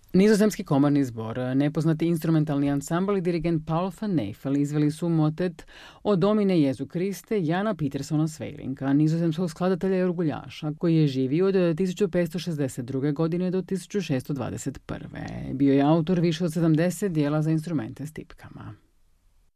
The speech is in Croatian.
Nizozemski komorni zbor, nepoznati instrumentalni ansambl i dirigent Paul van Neifel izveli su motet o Domine Jezu Kriste Jana Pietersona Sveilinka, nizozemskog skladatelja i orguljaša, koji je živio od 1562. godine do 1621. Bio je autor više od 70 dijela za instrumente s tipkama.